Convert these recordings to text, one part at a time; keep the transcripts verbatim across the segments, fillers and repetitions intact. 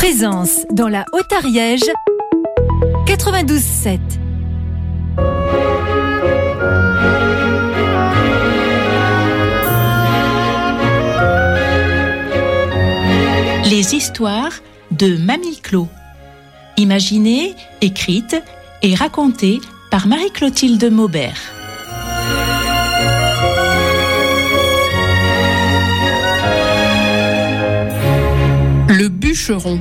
Présence dans la Haute-Ariège, quatre-vingt-douze sept. Les histoires de Mamie Clo. Imaginées, écrites et racontées par Marie-Clotilde Maubert. Le bûcheron.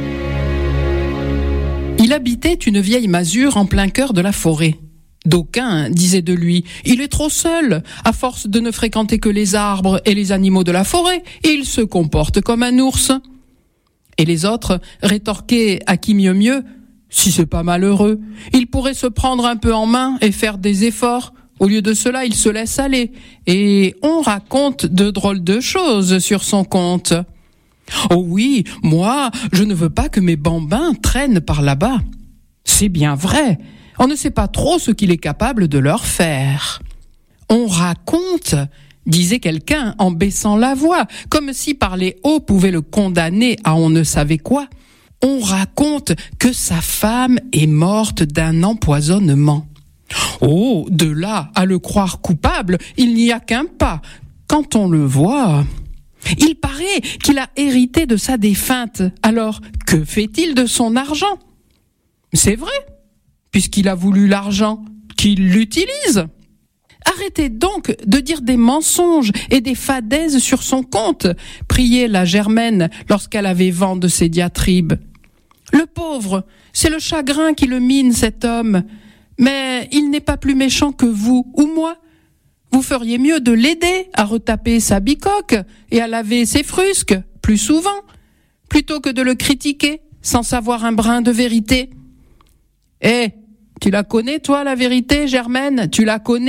Il habitait une vieille masure en plein cœur de la forêt. D'aucuns disaient de lui « Il est trop seul, à force de ne fréquenter que les arbres et les animaux de la forêt, il se comporte comme un ours. » Et les autres rétorquaient à qui mieux mieux « Si c'est pas malheureux, il pourrait se prendre un peu en main et faire des efforts. Au lieu de cela, il se laisse aller. Et on raconte de drôles de choses sur son compte. » Oh oui, moi, je ne veux pas que mes bambins traînent par là-bas. C'est bien vrai, on ne sait pas trop ce qu'il est capable de leur faire. On raconte, disait quelqu'un en baissant la voix, comme si parler haut pouvait le condamner à on ne savait quoi. On raconte que sa femme est morte d'un empoisonnement. Oh, de là à le croire coupable, il n'y a qu'un pas. Quand on le voit... Il paraît qu'il a hérité de sa défunte. Alors, que fait-il de son argent ? C'est vrai, puisqu'il a voulu l'argent, qu'il l'utilise. Arrêtez donc de dire des mensonges et des fadaises sur son compte, priait la Germaine lorsqu'elle avait vent de ses diatribes. Le pauvre, c'est le chagrin qui le mine, cet homme. Mais il n'est pas plus méchant que vous ou moi. Vous feriez mieux de l'aider à retaper sa bicoque et à laver ses frusques plus souvent, plutôt que de le critiquer sans savoir un brin de vérité. Eh, tu la connais, toi, la vérité, Germaine ? Tu la connais ?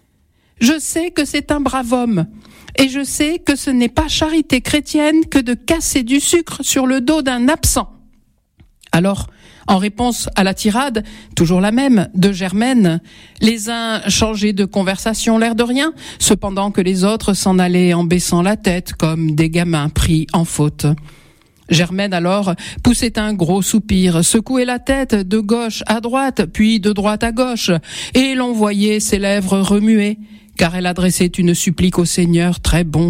Je sais que c'est un brave homme, et je sais que ce n'est pas charité chrétienne que de casser du sucre sur le dos d'un absent. Alors, en réponse à la tirade, toujours la même, de Germaine, les uns changeaient de conversation l'air de rien, cependant que les autres s'en allaient en baissant la tête comme des gamins pris en faute. Germaine alors poussait un gros soupir, secouait la tête de gauche à droite, puis de droite à gauche, et l'on voyait ses lèvres remuer, car elle adressait une supplique au Seigneur très bon